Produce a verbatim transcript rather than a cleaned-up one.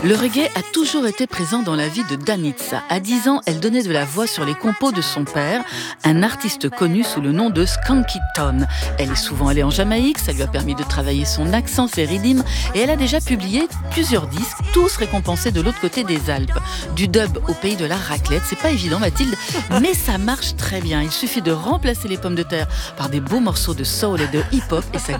Le reggae a toujours été présent dans la vie de Danitza. À dix ans, elle donnait de la voix sur les compos de son père, un artiste connu sous le nom de Skanky Tone. Elle est souvent allée en Jamaïque, ça lui a permis de travailler son accent, ses rythmes, et elle a déjà publié plusieurs disques, tous récompensés de l'autre côté des Alpes. Du dub au pays de la raclette, c'est pas évident Mathilde, mais ça marche très bien. Il suffit de remplacer les pommes de terre par des beaux morceaux de soul et de hip-hop et ça